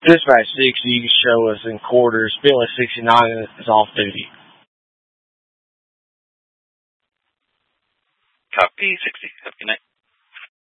Dispatch 60, you can show us in quarters. Billy 69 is off duty. Copy 60. Have a good night.